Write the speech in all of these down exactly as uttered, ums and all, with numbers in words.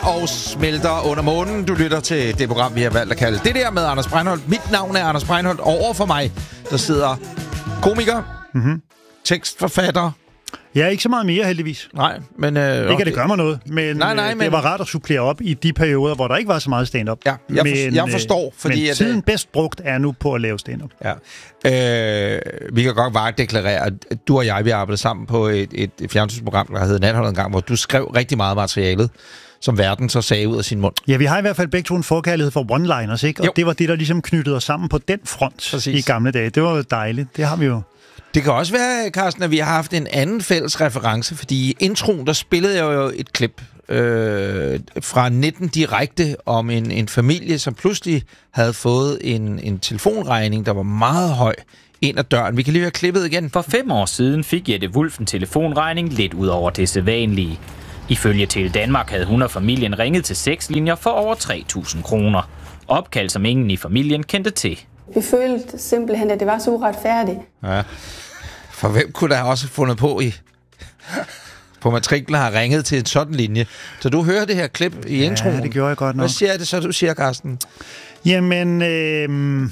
Og smelter under månen. Du lytter til det program, vi har valgt at kalde det der med Anders Breinholt. Mit navn er Anders Breinholt, og over for mig, der sidder komiker, mm-hmm. tekstforfatter. Ja, ikke så meget mere, heldigvis. Nej, men... Øh, ikke, okay. At det gør mig noget, men, nej, nej, øh, men det var rart at supplere op i de perioder, hvor der ikke var så meget stand-up. Ja, jeg, for, men, jeg forstår, fordi... Men at, tiden bedst brugt er nu på at lave stand-up. Ja. Øh, vi kan godt bare deklarere, at du og jeg, vi arbejdede sammen på et, et, et fjernsynsprogram, der hed Natholdet en gang, hvor du skrev rigtig meget materialet, som verden så sagde ud af sin mund. Ja, vi har i hvert fald begge to en forkærlighed for one-liners, ikke? Og jo. Det var det, der ligesom knyttede os sammen på den front. Præcis. I gamle dage. Det var jo dejligt. Det har vi jo. Det kan også være, Carsten, at vi har haft en anden fælles reference, fordi i introen, der spillede jeg jo et klip øh, fra nitten direkte om en, en familie, som pludselig havde fået en, en telefonregning, der var meget høj ind ad døren. Vi kan lige høre klippet igen. For fem år siden fik Jette Wulff en telefonregning lidt ud over det sædvanlige. Ifølge Tele Danmark havde hun og familien ringet til seks linjer for over tre tusind kroner. Opkald, som ingen i familien kendte til. Vi følte simpelthen, at det var så uretfærdigt. Ja. For hvem kunne der også fundet på i på matriklen har ringet til en sådan linje? Så du hører det her klip i introen. Ja, det gjorde jeg godt nok. Hvad siger det så, du siger, Carsten? Jamen, øh...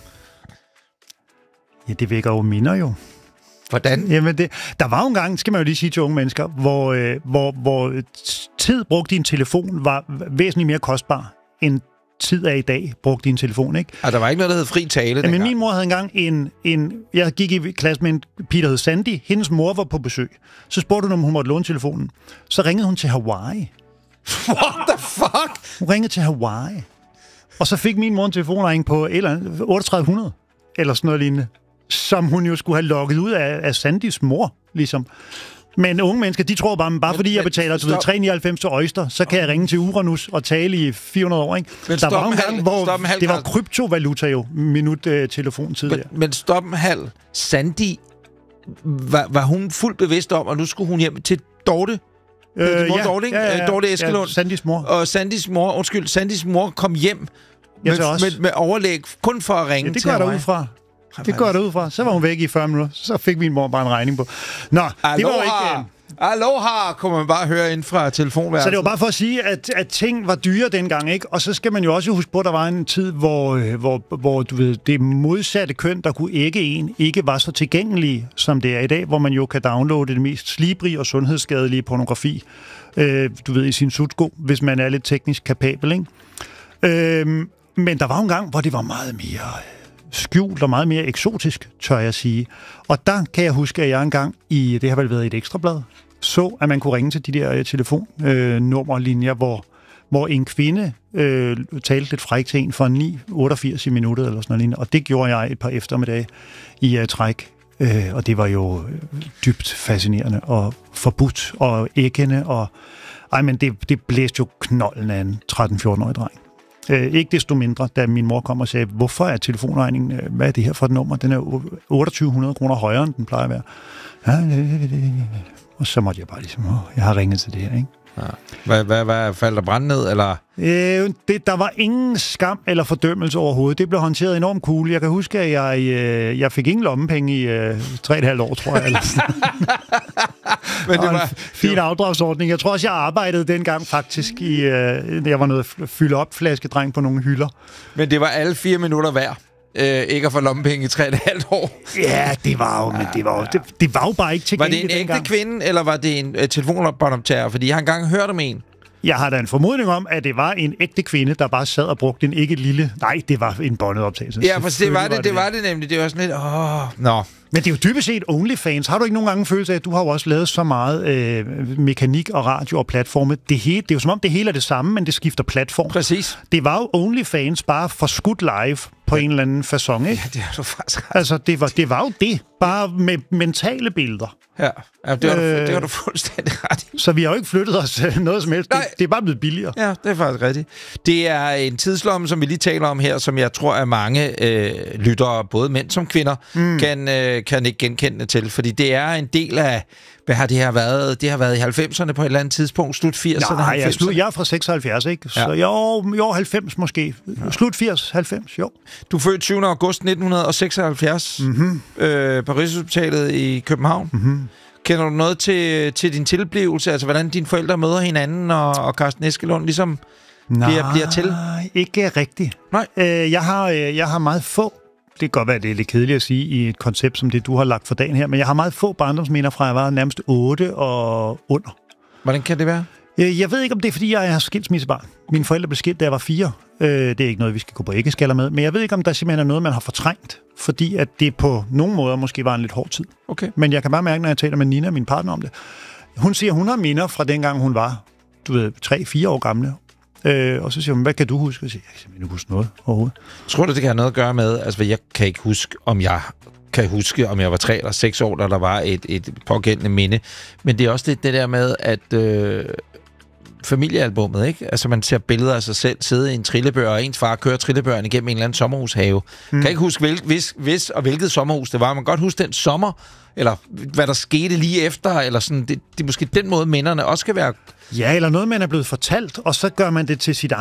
ja, det vækker jo minder jo. Hvordan? Jamen, det, der var jo en gang, skal man jo lige sige til unge mennesker, hvor, øh, hvor, hvor tid brugt i en telefon var væsentligt mere kostbar end tid af i dag brugt din telefon, ikke? Og der var ikke noget, der hed fri tale. Ja, men min mor havde engang en, en... Jeg gik i klasse med en pige, der hed Sandy. Hendes mor var på besøg. Så spurgte hun, om hun måtte låne telefonen. Så ringede hun til Hawaii. What the fuck? Hun ringede til Hawaii. Og så fik min mor en telefonregning på et eller andet, otteogtredive hundrede, eller sådan noget lignende, som hun jo skulle have lukket ud af, af Sandys mor, ligesom. Men unge mennesker, de tror bare, bare men, fordi jeg betaler til tre nioghalvfems til Oyster, så kan jeg ringe til Uranus og tale i fire hundrede år, ikke? Men der var en gang, hvor halv, det var kryptovaluta jo, minut-telefontid. Øh, men, men stop en halv. Sandy, var, var hun fuldt bevidst om, og nu skulle hun hjem til Dorte? Øh, mor, ja, Dorte, ja, ja, ja, Dorte Eskelund. Ja, Sandys mor. Og Sandys mor, undskyld, Sandys mor kom hjem med, med, med overlæg kun for at ringe ja, det til går der ud fra. Det går der ud fra. Så var hun væk i fyrre minutter. Så fik min mor bare en regning på. Nå, Aloha. Det var jo ikke... Aloha, kunne man bare høre ind fra telefonværelset. Så det var bare for at sige, at, at ting var dyre dengang, ikke? Og så skal man jo også huske på, at der var en tid, hvor, hvor, hvor du ved, det modsatte køn, der kunne ikke en, ikke var så tilgængelige, som det er i dag, hvor man jo kan downloade det mest slibrige og sundhedsskadelige pornografi, øh, du ved, i sin sutsko, hvis man er lidt teknisk kapabel, ikke? Øh, men der var en gang, hvor det var meget mere... skjult og meget mere eksotisk, tør jeg sige. Og der kan jeg huske, at jeg engang i, det har vel været et ekstrablad, så at man kunne ringe til de der telefonnummerlinjer, hvor, hvor en kvinde øh, talte lidt frækt til en for ni otteogfirs i minuttet eller sådan noget. Og det gjorde jeg et par eftermiddage i uh, træk. Øh, og det var jo dybt fascinerende og forbudt og æggende. Og, ej, men det, det blæste jo knolden af en tretten-fjorten-årig dreng. Øh, ikke desto mindre, da min mor kom og sagde, hvorfor er telefonregningen, hvad er det her for et nummer? Den er otteogtyve hundrede kroner højere, end den plejer at være. Ja, det, det, det. Og så måtte jeg bare ligesom, åh, jeg har ringet til det her, ikke? Ja. Hvad, hvad, hvad faldt der brand ned, eller? Øh, det, der var ingen skam eller fordømmelse overhovedet. Det blev håndteret enormt cool. Jeg kan huske, at jeg, øh, jeg fik ingen lommepenge i øh, tre og et halvt år, tror jeg. Eller Men det var en fin afdragsordning. Jeg tror også, jeg arbejdede dengang faktisk i, øh, jeg var noget fylde op flaskedreng på nogle hylder. Men det var alle fire minutter værd. Øh, ikke at få lommepenge i tre og et halvt år. Ja, det var jo, men det var jo, det, det var jo bare ikke tilgængeligt. Var det en ægte dengang. Kvinde, eller var det en uh, telefonbåndoptager? Fordi jeg har engang hørt om en. Jeg har da en formodning om, at det var en ægte kvinde, der bare sad og brugte en ikke lille... Nej, det var en båndoptagelse. Ja, for det var det, var det, det var det nemlig. Det var sådan lidt... Åh, nå. Men det er jo dybest set OnlyFans. Har du ikke nogen gange en følelse af, at du har jo også lavet så meget øh, mekanik og radio og platforme? Det, hele, det er jo som om, det hele er det samme, men det skifter platform. Præcis. Det var jo OnlyFans bare for skudt live på ja. en eller anden facon, ikke? Ja, det har du faktisk ret. Altså, det var, det var jo det. Bare med mentale billeder. Ja, ja det, har du, øh, det har du fuldstændig ret i. Så vi har jo ikke flyttet os noget som helst. Det, det er bare blevet billigere. Ja, det er faktisk rigtigt. Det er en tidslomme, som vi lige taler om her, som jeg tror, at mange øh, lyttere, både mænd som kvinder, mm. kan, øh, kan ikke genkende til. Fordi det er en del af... Hvad har det her været? Det har været i halvfemserne på et eller andet tidspunkt. Slut firserne, Nej, jeg, slut, jeg er fra seksoghalvfjerds, ikke? Så ja. jo, jo, halvfems måske. Ja. Slut firs, halvfems, jo. Du er født tyvende august nitten seksoghalvfjerds. Mm-hmm. Øh, Paris Hospitalet i København. Mm-hmm. Kender du noget til, til din tilblivelse? Altså, hvordan dine forældre møder hinanden, og, og Carsten Eskelund ligesom Nej, bliver, bliver til? Nej, ikke rigtigt. Nej. Øh, jeg, har, øh, jeg har meget få, det kan godt være, det er lidt kedeligt at sige i et koncept som det, du har lagt for dagen her, men jeg har meget få barndomsminder fra, jeg var nærmest otte og under. Hvordan kan det være? Øh, jeg ved ikke, om det er, fordi jeg er skilsmissebarn. Mine forældre blev skilt, da jeg var fire. Øh, det er ikke noget, vi skal gå på æggeskaller med, men jeg ved ikke, om der simpelthen er noget, man har fortrængt, fordi at det på nogle måder måske var en lidt hård tid. Okay. Men jeg kan bare mærke, når jeg taler med Nina, min partner, om det. Hun siger, hun har minder fra dengang, hun var, du ved, tre-fire år gamle. Øh, og så siger hun, hvad kan du huske? Jeg siger, jeg kan simpelthen ikke huske noget overhovedet. Tror du, det kan have noget at gøre med, altså jeg kan ikke huske, om jeg kan huske, om jeg var tre eller seks år, da der var et, et pågældende minde. Men det er også det, det der med, at øh, familiealbummet, ikke? Altså man ser billeder af sig selv sidde i en trillebør, og ens far kører trillebøren igennem en eller anden sommerhushave. Mm. Kan ikke huske, hvil, hvis, hvis og hvilket sommerhus det var. Man kan godt huske den sommer, eller hvad der skete lige efter, eller sådan. Det, det er måske den måde, minderne også skal være. Ja, eller noget, man er blevet fortalt, og så gør man det til sit